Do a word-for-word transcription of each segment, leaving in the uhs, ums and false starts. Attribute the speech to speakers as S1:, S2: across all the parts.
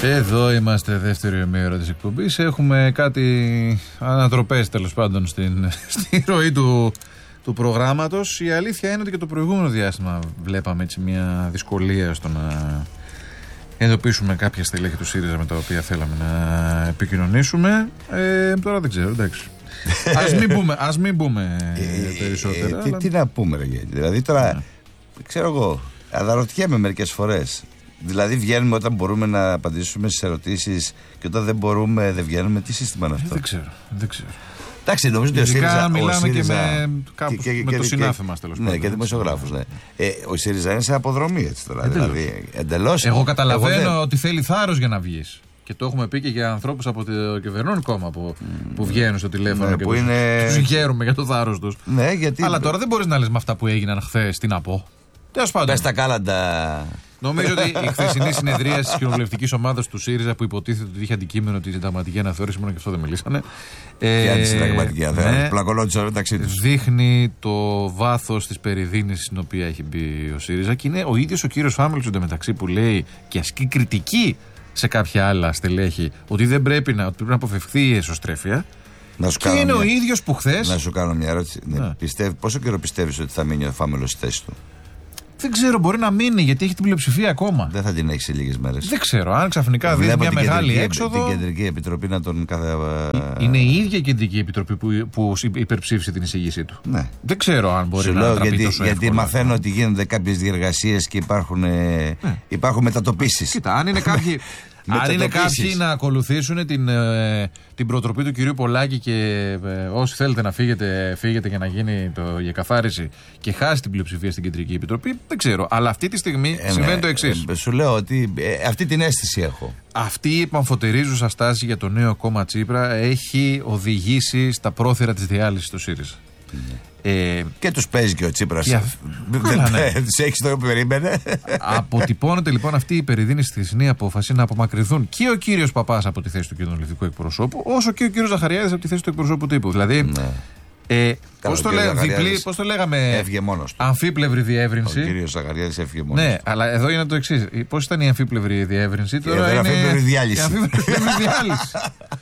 S1: Εδώ είμαστε, δεύτερη ημέρα της εκπομπής. Έχουμε κάτι ανατροπές τέλος πάντων στην, στη ροή του, του προγράμματος. Η αλήθεια είναι ότι και το προηγούμενο διάστημα βλέπαμε έτσι μια δυσκολία στο να εντοπίσουμε κάποια στελέχη του ΣΥΡΙΖΑ με τα οποία θέλαμε να επικοινωνήσουμε. Ε, τώρα δεν ξέρω, εντάξει. Ας μην πούμε, ας μην πούμε περισσότερα.
S2: Ε, ε,
S1: αλλά...
S2: τι, τι να πούμε, ρε, δηλαδή τώρα, yeah. ξέρω εγώ, αναρωτιέμαι μερικές φορές. Δηλαδή βγαίνουμε όταν μπορούμε να απαντήσουμε στις ερωτήσεις και όταν δεν μπορούμε δεν βγαίνουμε. Τι σύστημα είναι αυτό?
S1: Δεν ξέρω, δεν ξέρω.
S2: Εντάξει, νομίζω ότι ο ΣΥΡΙΖΑ.
S1: Μιλάμε
S2: ο ΣΥΡΙΖΑ,
S1: και με, κάπου,
S2: και, και,
S1: με
S2: και,
S1: το συνάφη μας τέλος πάντων.
S2: Ναι, και δημοσιογράφους. Ναι. Ε, ο ΣΥΡΙΖΑ είναι σε αποδρομή έτσι τώρα.
S1: Εντελώς.
S2: Δηλαδή, εντελώς.
S1: Εγώ καταλαβαίνω
S2: εγώ δεν...
S1: ότι θέλει θάρρος για να βγεις. Και το έχουμε πει και για ανθρώπους από το κυβερνών κόμμα που, που βγαίνουν στο τηλέφωνο
S2: ναι,
S1: και
S2: που
S1: τους,
S2: είναι...
S1: τους συγχαίρουμε για το θάρρος τους.
S2: Ναι, γιατί...
S1: Αλλά τώρα δεν μπορείς να λες με αυτά που έγιναν χθες, τι να πω. Τέλος πάντων.
S2: Πες τα κάλαντα.
S1: Νομίζω ότι η χθεσινή συνεδρία τη κοινοβουλευτική ομάδα του ΣΥΡΙΖΑ που υποτίθεται ότι είχε αντικείμενο τη συνταγματική αναθεώρηση, μόνο και αυτό δεν μιλήσανε.
S2: Και αντισυνταγματική αναθεώρηση.
S1: Ναι,
S2: πλακωνόντουσαν μεταξύ τους.
S1: Δείχνει το βάθος της περιδίνησης στην οποία έχει μπει ο ΣΥΡΙΖΑ και είναι ο ίδιος ο κύριος Φάμελος εντωμεταξύ που λέει και ασκεί κριτική σε κάποια άλλα στελέχη ότι δεν πρέπει να, ότι πρέπει να αποφευχθεί η εσωστρέφεια.
S2: Να σου
S1: και είναι
S2: μια...
S1: ο ίδιος που χθες.
S2: Να σου κάνω μια ερώτηση. Ναι. Ναι. Πιστεύει, πόσο καιρό πιστεύεις ότι θα μείνει ο Φάμελος στη θέση του?
S1: Δεν ξέρω, μπορεί να μείνει γιατί έχει την πλειοψηφία ακόμα.
S2: Δεν θα την έχει σε λίγες μέρες.
S1: Δεν ξέρω. Αν ξαφνικά δει μια μεγάλη έξοδο.
S2: Την Κεντρική Επιτροπή να τον καθε...
S1: Είναι η ίδια η Κεντρική Επιτροπή που, που υπερψήφισε την εισήγησή του.
S2: Ναι.
S1: Δεν ξέρω αν μπορεί
S2: Σου
S1: να
S2: λέω,
S1: τραπεί
S2: γιατί,
S1: τόσο
S2: γιατί
S1: εύκολα.
S2: μαθαίνω ότι γίνονται κάποιες διεργασίες και υπάρχουν, ναι. υπάρχουν μετατοπίσεις.
S1: Κοίτα, αν είναι κάποιοι. Αν είναι κάποιοι να ακολουθήσουν την, ε, την προτροπή του κυρίου Πολάκη και ε, όσοι θέλετε να φύγετε, φύγετε για να γίνει το, η εκαθάριση και χάσει την πλειοψηφία στην Κεντρική Επιτροπή, δεν ξέρω. Αλλά αυτή τη στιγμή ε, συμβαίνει ναι, το εξής.
S2: Ε, σου λέω ότι ε, αυτή την αίσθηση έχω.
S1: Αυτή η επαμφωτερίζουσα στάση για το νέο κόμμα Τσίπρα έχει οδηγήσει στα πρόθυρα της διάλυσης του ΣΥΡΙΖΑ. Mm. Ε,
S2: και τους παίζει και ο Τσίπρας.
S1: Και...
S2: ναι. Τους έχεις το που περίμενε.
S1: Αποτυπώνεται λοιπόν αυτή η περιδίνηση στη θεσινή απόφαση να απομακρυνθούν και ο κύριος Παπάς από τη θέση του κοινοβουλευτικού εκπροσώπου, όσο και ο κύριος Ζαχαριάδης από τη θέση του εκπροσώπου τύπου. Δηλαδή. Ναι. Ε, Πώς το, λέ, διπλή, πώς το λέγαμε,
S2: έφυγε μόνος του.
S1: Αμφίπλευρη διεύρυνση.
S2: Ο κύριος Ζαχαριάδης έφυγε μόνος
S1: ναι,
S2: του.
S1: αλλά εδώ είναι το εξής. Πώς ήταν η αμφίπλευρη διεύρυνση, τώρα
S2: είναι
S1: είναι
S2: αμφίπλευρη διάλυση.
S1: διάλυση.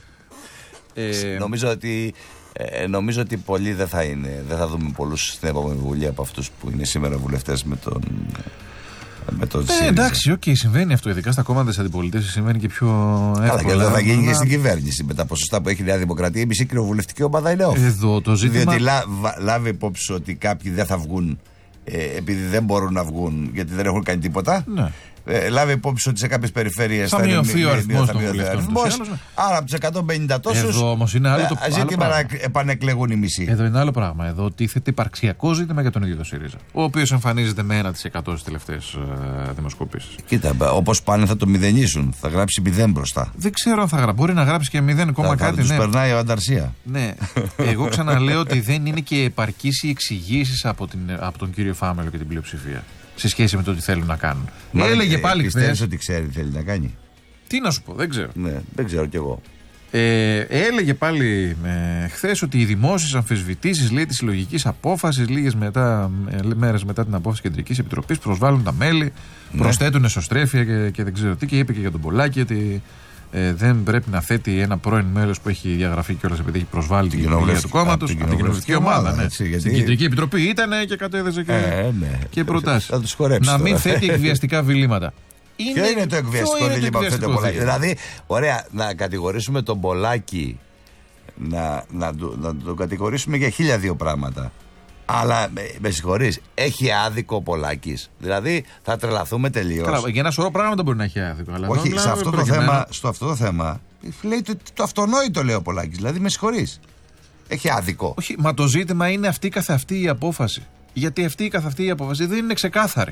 S2: ε, νομίζω ότι Ε, νομίζω ότι πολλοί δεν θα είναι. Δεν θα δούμε πολλούς στην επόμενη Βουλή από αυτούς που είναι σήμερα βουλευτές με τον. Με τον
S1: ε, εντάξει, οκ, okay, συμβαίνει αυτό. Ειδικά στα κόμματα της αντιπολίτευσης συμβαίνει και πιο εύκολα.
S2: Αλλά και εδώ θα γίνει και στην κυβέρνηση. Με τα ποσοστά που έχει η Νέα Δημοκρατία, η μισή κοινοβουλευτική ομάδα είναι off.
S1: Εδώ το ζήτημα.
S2: Διότι λά, βα, λάβει υπόψη ότι κάποιοι δεν θα βγουν ε, επειδή δεν μπορούν να βγουν γιατί δεν έχουν κάνει τίποτα. Ναι. Ε, λάβει υπόψη ότι σε κάποιες περιφέρειες
S1: θα, θα μειωθεί ο αριθμός των βουλευτών.
S2: Άρα από τους εκατόν πενήντα τόσους.
S1: Εδώ όμως είναι άλλο το
S2: ζήτημα να επανεκλεγούν οι μισοί.
S1: Εδώ είναι άλλο πράγμα. Εδώ τίθεται υπαρξιακό ζήτημα για τον ίδιο το ΣΥΡΙΖΑ. Ο οποίος εμφανίζεται με ένα τοις εκατό στις τελευταίες uh, δημοσκοπήσεις.
S2: Κοίτα, όπως πάνε θα το μηδενίσουν. Θα γράψει μηδέν μπροστά.
S1: Δεν ξέρω αν θα γράψει. Μπορεί να γράψει και μηδέν ακόμα κάτι.
S2: Θα τους
S1: ναι.
S2: περνάει ο Ανταρσία.
S1: Ναι. Εγώ ξαναλέω ότι δεν είναι και επαρκείς οι εξηγήσεις από, από τον κύριο Φάμελο και την πλειοψηφία. Σε σχέση με το τι θέλουν να κάνουν.
S2: Μα
S1: έλεγε
S2: ε,
S1: πάλι χθες.
S2: Πιστεύεις ότι ξέρει τι θέλει να κάνει?
S1: Τι να σου πω, δεν ξέρω.
S2: Ναι, δεν ξέρω κι εγώ.
S1: Ε, έλεγε πάλι ε, χθες ότι οι δημόσιες αμφισβητήσεις λέει της συλλογικής απόφασης λίγες μετά, ε, μέρες μετά την απόφαση Κεντρικής Επιτροπής προσβάλλουν τα μέλη, ναι. προσθέτουν εσωστρέφεια και, και δεν ξέρω τι. Και είπε και για τον Πολάκη ότι ε, δεν πρέπει να θέτει ένα πρώην μέλος που έχει διαγραφεί κιόλας επειδή έχει προσβάλει την κοινωνία του κόμματος από την κοινοβουλευτική ομάδα. Ναι. Έτσι, γιατί... Στην Κεντρική Επιτροπή ήταν και κατέδεσε και,
S2: ε, ναι.
S1: και προτάσεις.
S2: Θα τους χορέψει.
S1: Να μην θέτει εκβιαστικά βιλήματα.
S2: Είναι... Ποιο είναι το εκβιαστικό δίλημμα που θέτει ο Πολάκη? Δηλαδή, ωραία, να κατηγορήσουμε τον Πολάκη, να, να, να τον κατηγορήσουμε για χίλια δύο πράγματα. Αλλά με, με συγχωρείς, έχει άδικο ο Πολάκης. Δηλαδή θα τρελαθούμε τελείως.
S1: Καλά, για ένα σωρό πράγματα μπορεί να έχει άδικο. Αλλά
S2: όχι, σε αυτό το θέμα, στο αυτό το θέμα λέει το, το αυτονόητο λέει ο Πολάκης. Δηλαδή με συγχωρείς, έχει άδικο.
S1: Όχι, μα το ζήτημα είναι αυτή καθ' αυτή η απόφαση. Γιατί αυτή η καθ' αυτή η απόφαση δεν είναι ξεκάθαρη.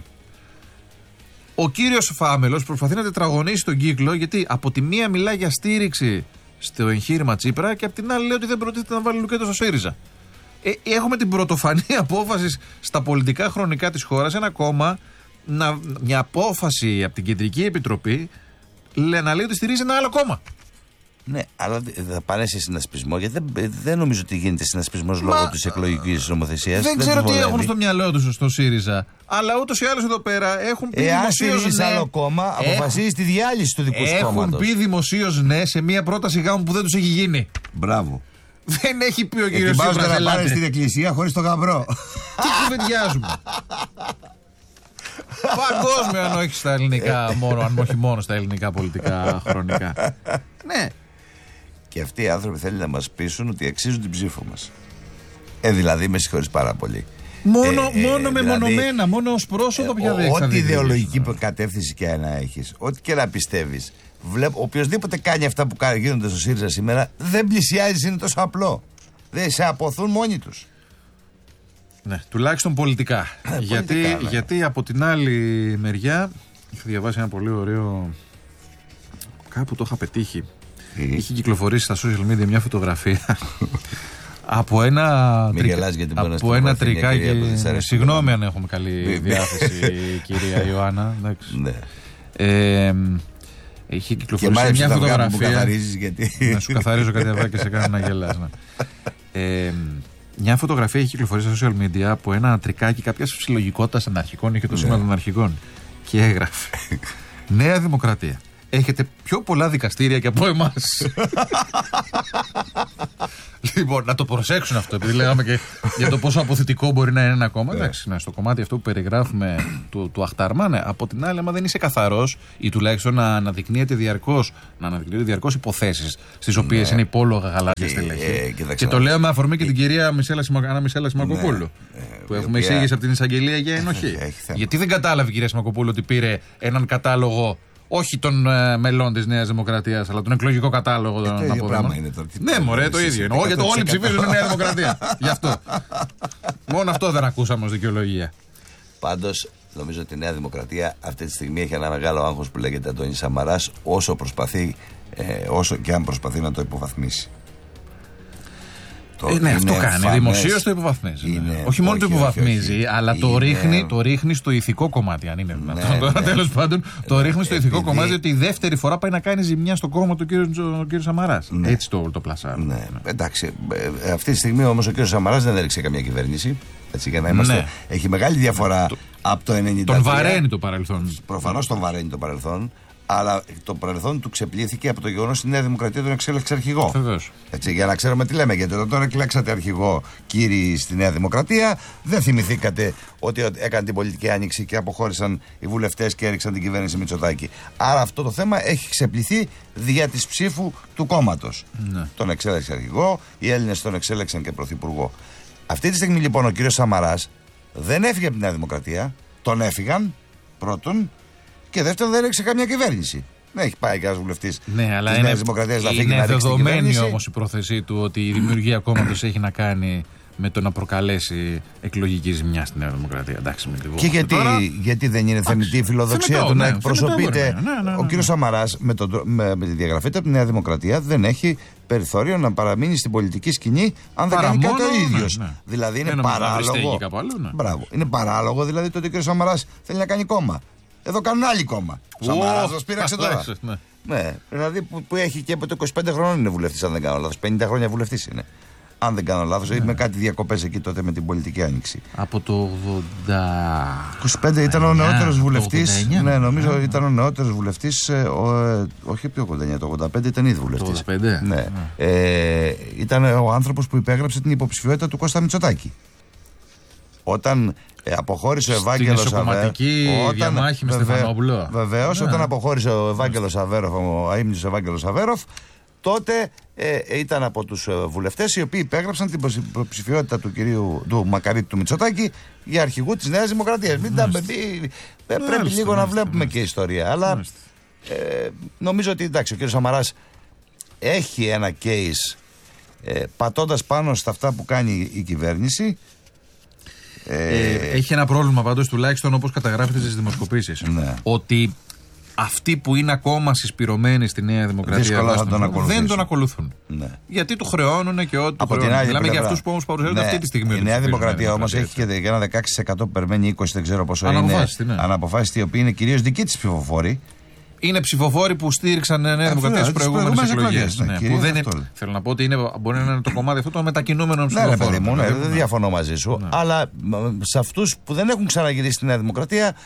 S1: Ο κύριος Φάμελος προσπαθεί να τετραγωνίσει τον κύκλο, γιατί από τη μία μιλάει για στήριξη στο εγχείρημα Τσίπρα και από την άλλη λέει ότι δεν προτίθεται να βάλει λουκέτο στο ΣΥΡΙΖΑ. Ε, έχουμε την πρωτοφανή απόφαση στα πολιτικά χρονικά της χώρας, ένα κόμμα, να, μια απόφαση από την Κεντρική Επιτροπή να λέει ότι στηρίζει ένα άλλο κόμμα.
S2: Ναι, αλλά θα πάνε σε συνασπισμό, γιατί δεν, δεν νομίζω ότι γίνεται συνασπισμός λόγω της εκλογικής νομοθεσίας.
S1: Δεν, δεν ξέρω τι έχουν στο μυαλό τους στο ΣΥΡΙΖΑ. Αλλά ούτως ή άλλως εδώ πέρα έχουν πει δημοσίως ναι.
S2: Εάν άλλο κόμμα αποφασίζει τη διάλυση του δικού σου κόμματος.
S1: Έχουν πει δημοσίως ναι σε μια πρόταση γάμου που δεν τους έχει γίνει.
S2: Μπράβο.
S1: Δεν έχει πει ο κύριος Τσίπρας.
S2: Ετοιμάζονται να πάνε στην εκκλησία χωρίς τον γαμπρό.
S1: Τι κουβεντιάζουμε. Παγκόσμιο αν όχι στα ελληνικά μόνο, αν όχι μόνο στα ελληνικά πολιτικά χρονικά. Ναι.
S2: Και αυτοί οι άνθρωποι θέλουν να μας πείσουν ότι αξίζουν την ψήφο μας. Ε, δηλαδή με συγχωρείς πάρα πολύ.
S1: Μόνο, ε, μόνο ε, μεμονωμένα, δηλαδή, μόνο ως πρόσωπο πια δεν έχεις.
S2: Ό,τι ιδεολογική κατεύθυνση και να έχεις, ό,τι και να πιστεύεις, οποιοσδήποτε κάνει αυτά που γίνονται στο ΣΥΡΙΖΑ σήμερα, δεν πλησιάζει, είναι τόσο απλό. Δεν σε αποθούν μόνοι τους.
S1: Ναι, τουλάχιστον πολιτικά.
S2: Ε,
S1: γιατί,
S2: πολιτικά ναι.
S1: γιατί από την άλλη μεριά, είχα διαβάσει ένα πολύ ωραίο. Κάπου το είχα πετύχει.
S2: Mm.
S1: Είχε κυκλοφορήσει στα social media μια φωτογραφία από ένα, τρικα... από ένα τρικάκι. Συγγνώμη αν έχουμε καλή διάθεση, κυρία Ιωάννα.
S2: Ναι.
S1: Ε, είχε κυκλοφορήσει μια φωτογραφία.
S2: Γιατί...
S1: Να σου καθαρίζω κάτι αυγά και σε κάνω να γελάς. Ναι. Ε, μια φωτογραφία έχει κυκλοφορήσει στα social media από ένα τρικάκι κάποια συλλογικότητα αναρχικών, είχε το σήμα των αρχικών. Και έγραφε Νέα Δημοκρατία. Έχετε πιο πολλά δικαστήρια και από εμάς. Λοιπόν, να το προσέξουν αυτό, επειδή λέγαμε και για το πόσο αποθητικό μπορεί να είναι ένα κόμμα. Εντάξει, ναι, στο κομμάτι αυτό που περιγράφουμε του, του αχτάρμα, ναι. Από την άλλη, άμα δεν είσαι καθαρός ή τουλάχιστον να αναδεικνύεται διαρκώς, να αναδεικνύεται διαρκώς υποθέσεις στις οποίες ναι. είναι υπόλογα γαλάζια στελέχη. Ε, και, και το λέω με αφορμή και την κυρία Μισέλα Σιμακοπούλου. Ναι. Που ε, έχουμε εισήγηση από την εισαγγελία για ενοχή. Γιατί δεν κατάλαβε η κυρία Σιμακοπούλου ότι πήρε έναν κατάλογο. Όχι των ε, μελών της Νέας Δημοκρατίας, αλλά τον εκλογικό κατάλογο των
S2: ε, αποδομών.
S1: Ναι, μωρέ, το ίδιο είναι. Γιατί όλοι ψηφίζουν Νέα Δημοκρατία. Γι' αυτό. Μόνο αυτό δεν ακούσαμε ως δικαιολογία.
S2: Πάντως, νομίζω ότι η Νέα Δημοκρατία αυτή τη στιγμή έχει ένα μεγάλο άγχος που λέγεται Αντώνης Σαμαράς, όσο προσπαθεί, ε, όσο και αν προσπαθεί να το υποβαθμίσει.
S1: Το ε, ναι, αυτό κάνει. Δημοσίως το υποβαθμίζει. Είναι, ναι. Όχι μόνο όχι, το υποβαθμίζει, όχι, όχι. αλλά το, είναι... ρίχνει, το ρίχνει στο ηθικό κομμάτι. Αν είναι δυνατόν. Ναι, τώρα ναι. τέλος πάντων, το ρίχνει στο ηθικό επειδή... κομμάτι ότι η δεύτερη φορά πάει να κάνει ζημιά στο κόμμα του κ. Σαμαράς. Ναι. Έτσι το, το πλασάρει.
S2: Ναι. Ναι. Εντάξει. Αυτή τη στιγμή όμως ο κ. Σαμαράς δεν έριξε καμία κυβέρνηση. Έτσι, για να είμαστε... ναι. Έχει μεγάλη διαφορά το... από το ενενήντα τρία.
S1: Τον βαραίνει το παρελθόν.
S2: Προφανώς τον βαραίνει το παρελθόν. Αλλά το παρελθόν του ξεπλήθηκε από το γεγονός ότι η Νέα Δημοκρατία τον εξέλεξε αρχηγό.
S1: Βεβαίως.
S2: Έτσι, για να ξέρουμε τι λέμε. Γιατί όταν τον εκλέξατε αρχηγό, κύριοι στη Νέα Δημοκρατία, δεν θυμηθήκατε ότι έκανε την πολιτική άνοιξη και αποχώρησαν οι βουλευτές και έριξαν την κυβέρνηση Μητσοτάκη. Άρα αυτό το θέμα έχει ξεπληθεί δια της ψήφου του κόμματος. Ναι. Τον εξέλεξε αρχηγό, οι Έλληνες τον εξέλεξαν και πρωθυπουργό. Αυτή τη στιγμή λοιπόν ο κύριος Σαμαράς δεν έφυγε από τη Νέα Δημοκρατία, τον έφυγαν πρώτον. Και δεύτερον, δεν έριξε καμιά κυβέρνηση. Δεν έχει πάει κανένα βουλευτή
S1: ναι, τη
S2: Νέα Δημοκρατία να φύγει να ρίξει την κυβέρνηση.
S1: Είναι δεδομένη όμως η πρόθεσή του ότι η δημιουργία κόμματος έχει να κάνει με το να προκαλέσει εκλογική ζημιά στη Νέα Δημοκρατία. Εντάξει, με
S2: και γιατί, γιατί δεν είναι θεμητή η φιλοδοξία του να εκπροσωπείται. Ο κ. Σαμαράς με, με, με τη διαγραφή του από τη Νέα Δημοκρατία δεν έχει περιθώριο να παραμείνει στην πολιτική σκηνή αν δεν κάνει κάτι ο ίδιος. Ναι, ναι. Δηλαδή είναι παράλογο.
S1: Αλλού, ναι.
S2: Μπράβο. Είναι παράλογο δηλαδή το ότι ο κ. Σαμαράς θέλει να κάνει κόμμα. Εδώ κάνουν άλλη κόμμα. Ο Σαμαράς μας πήραξε τώρα.
S1: Ναι.
S2: ναι, δηλαδή που, που έχει και από το είκοσι πέντε χρόνων είναι βουλευτής, αν δεν κάνω λάθος. πενήντα χρόνια βουλευτής είναι. Αν δεν κάνω λάθος, ναι. με κάτι διακοπές εκεί τότε με την πολιτική άνοιξη.
S1: Από το ογδόντα.
S2: είκοσι πέντε ήταν ο νεότερος βουλευτής. Ναι, νομίζω yeah. ήταν ο νεότερος βουλευτής. Ε, ε, όχι από το ογδόντα εννιά, το ογδόντα πέντε ήταν ήδη βουλευτής.
S1: Το ογδόντα πέντε.
S2: Ναι. Yeah. Ε, ήταν ο άνθρωπος που υπέγραψε την υποψηφιότητα του Κώστα Μητσοτάκη. Όταν ε, αποχώρησε ο Ευάγγελος Αβέροφ.
S1: Διαμάχη με Στεφανόπουλο.
S2: Βεβαίως, ναι. όταν αποχώρησε ο Ευάγγελος Αβέροφ, ο αείμνητος Ευάγγελος Αβέροφ, τότε ε, ήταν από τους βουλευτές οι οποίοι υπέγραψαν την υποψηφιότητα του κυρίου του Μακαρίτη του Μητσοτάκη για αρχηγού της Νέας Δημοκρατίας. Μην τα μπει, πρέπει λίγο να βλέπουμε και ιστορία. Αλλά ε, νομίζω ότι εντάξει, ο κύριος Σαμαράς έχει ένα case ε, πατώντας πάνω στα αυτά που κάνει η κυβέρνηση.
S1: Ε, έχει ένα πρόβλημα πάντως, τουλάχιστον όπως καταγράφεται στις δημοσκοπήσεις.
S2: Ναι.
S1: Ότι αυτοί που είναι ακόμα συσπηρωμένοι στη Νέα Δημοκρατία
S2: τον
S1: δεν τον ακολουθούν.
S2: Ναι.
S1: Γιατί του χρεώνουν και ό,τι του χρεώνουν. Μιλάμε για αυτούς που όμως παρουσιάζονται ναι. αυτή τη στιγμή.
S2: Η Νέα Δημοκρατία όμως έχει και ένα δεκαέξι τοις εκατό που περιμένει είκοσι τοις εκατό, δεν ξέρω πόσο είναι.
S1: Ναι.
S2: Αναποφάσιστη, οι οποίοι είναι κυρίως δικοί της ψηφοφόροι.
S1: είναι ψηφοφόροι που στήριξαν Νέα Δημοκρατία στις προηγούμενες εκλογές. Ναι, ναι, που δεν είναι, θέλω να πω ότι είναι, μπορεί να είναι το κομμάτι αυτό των μετακινούμενων ψηφοφόρων.
S2: Ναι, παιδί μου, ναι, δεν διαφωνώ μαζί σου. Ναι. Αλλά σε αυτούς που δεν έχουν ξαναγυρίσει στη Νέα Δημοκρατία,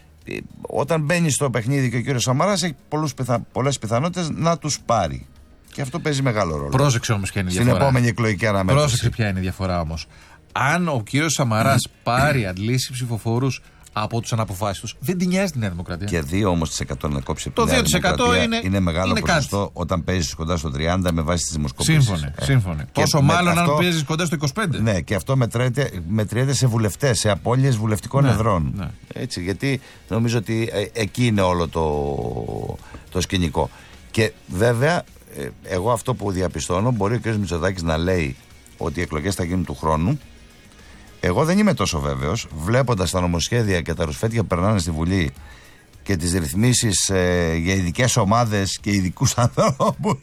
S2: όταν μπαίνει στο παιχνίδι και ο κύριος Σαμαράς έχει πολλές πιθανότητες να τους πάρει. Και αυτό παίζει μεγάλο ρόλο.
S1: Πρόσεξε όμως ποια είναι η διαφορά.
S2: Στην επόμενη εκλογική αναμέτρηση.
S1: Πρόσεξε ποια είναι η διαφορά όμως. Αν ο κύριος Σαμαράς πάρει, αντλήσει ψηφοφόρους από τους αναποφάσεις τους, δεν την νοιάζει τη Νέα Δημοκρατία.
S2: Και δύο όμως τοις εκατό να κόψει από
S1: τη Νέα Δημοκρατία
S2: είναι, είναι μεγάλο
S1: είναι
S2: ποσοστό
S1: κάτι.
S2: Όταν παίζεις κοντά στο τριάντα με βάση τις δημοσκοπήσεις.
S1: Σύμφωνοι. Ε. σύμφωνοι. Πόσο μάλλον
S2: αυτό,
S1: αν παίζεις κοντά στο είκοσι πέντε.
S2: Ναι, και αυτό μετριέται, μετριέται σε βουλευτές, σε απώλειες βουλευτικών
S1: ναι,
S2: εδρών.
S1: Ναι.
S2: Έτσι, γιατί νομίζω ότι ε, εκεί είναι όλο το, το σκηνικό. Και βέβαια, ε, εγώ αυτό που διαπιστώνω, μπορεί ο κ. Μητσοτάκης να λέει ότι οι εκλογές θα γίνουν του χρόνου. Εγώ δεν είμαι τόσο βέβαιος, βλέποντας τα νομοσχέδια και τα ρουσφέτια που περνάνε στη Βουλή και τις ρυθμίσεις ε, για ειδικές ομάδες και ειδικούς ανθρώπους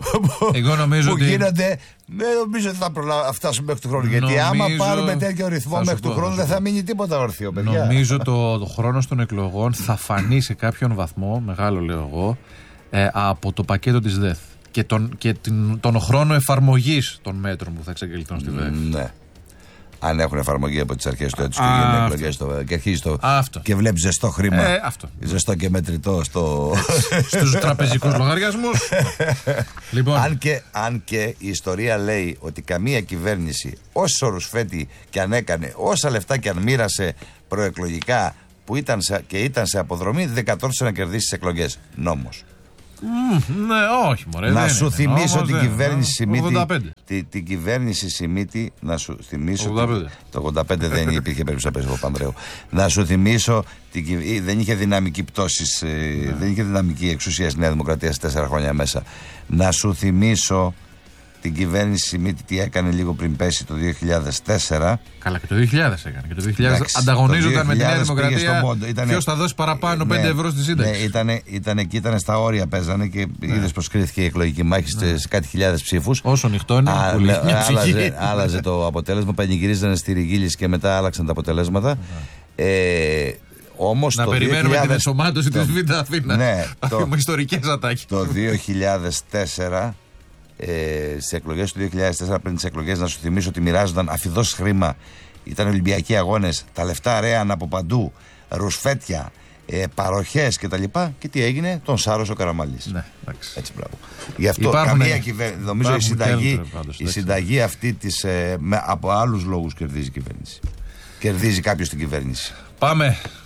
S1: Εγώ νομίζω
S2: που
S1: ότι...
S2: γίνονται, δεν νομίζω ότι θα προλα... φτάσουμε μέχρι του χρόνου.
S1: Νομίζω...
S2: Γιατί άμα πάρουμε τέτοιο ρυθμό μέχρι του χρόνου, δεν θα μείνει τίποτα ορθίο, παιδιά.
S1: Νομίζω το, το χρόνος των εκλογών θα φανεί σε κάποιον βαθμό, μεγάλο λέω εγώ, ε, από το πακέτο της ΔΕΘ και τον, και την, τον χρόνο εφαρμογής των μέτρων που θα εξαγγελθούν στη ΔΕΘ.
S2: Ναι. Αν έχουν εφαρμογή από τις αρχές του έτους και γίνουν εκλογές και αρχίζει το.
S1: Αυτό.
S2: Και βλέπει ζεστό χρήμα.
S1: Ε, αυτό.
S2: Ζεστό και μετρητό στο...
S1: στους τραπεζικούς λογαριασμούς. Λοιπόν.
S2: αν, και, αν και η ιστορία λέει ότι καμία κυβέρνηση, όσο ρουσφέτη και αν έκανε, όσα λεφτά και αν μοίρασε προεκλογικά που ήταν σε, και ήταν σε αποδρομή, δεν κατόρθωσε να κερδίσει τις εκλογές. Νόμος.
S1: Mm, ναι, όχι, μωρέ,
S2: να
S1: δεν
S2: σου
S1: είναι.
S2: θυμίσω
S1: Όμως
S2: την
S1: δεν,
S2: κυβέρνηση Σιμίτη.
S1: την,
S2: την κυβέρνηση Σιμίτη, να σου θυμίσω.
S1: ογδόντα πέντε.
S2: Την, το ογδόντα πέντε δεν υπήρχε περίπτωση να παίζει ο Παπανδρέου. Να σου θυμίσω. Την, δεν είχε δυναμική πτώση, ναι. δεν είχε δυναμική εξουσία στη Νέα Δημοκρατία σε τέσσερα χρόνια μέσα. Να σου θυμίσω την κυβέρνηση Σιμίτη τι έκανε λίγο πριν πέσει το δύο χιλιάδες τέσσερα.
S1: Καλά, και το δύο χιλιάδες έκανε. Και το δύο χιλιάδες εντάξει, ανταγωνίζονταν με τη Νέα Δημοκρατία. Ποιος θα δώσει παραπάνω ναι, πέντε ευρώ στη σύνταξη.
S2: Ναι, ήταν, ήταν εκεί, ήταν στα όρια παίζανε και ναι. είδες πως κρίθηκε η εκλογική μάχη ναι. σε κάτι χιλιάδες ψήφους.
S1: Όσο νυχτώνει,
S2: άλλαζε, άλλαζε το αποτέλεσμα. Πανηγυρίζανε στη Ριγίλης και μετά άλλαξαν τα αποτελέσματα. Ναι. Ε, Όμως
S1: να
S2: το
S1: περιμένουμε δύο χιλιάδες... την ενσωμάτωση
S2: το...
S1: της Β' Αθήνα.
S2: Ναι, το...
S1: ιστορικές ατάκες.
S2: Το δύο χιλιάδες τέσσερα, ε, στις εκλογές του δύο χιλιάδες τέσσερα, πριν τις εκλογές, να σου θυμίσω ότι μοιράζονταν αφιδώς χρήμα. Ήταν Ολυμπιακοί αγώνες, τα λεφτά ρέαν από παντού, ρουσφέτια, ε, παροχές κτλ. Και, και τι έγινε, τον σάρωσε ο Καραμανλής.
S1: Ναι,
S2: έτσι, μπράβο. Γι' αυτό
S1: υπάρχουν,
S2: καμία κυβέρνηση. Νομίζω η συνταγή, πάντως, η συνταγή αυτή της, ε, με, από άλλους λόγους κερδίζει η κυβέρνηση. Κερδίζει κάποιος την κυβέρνηση.
S1: Πάμε.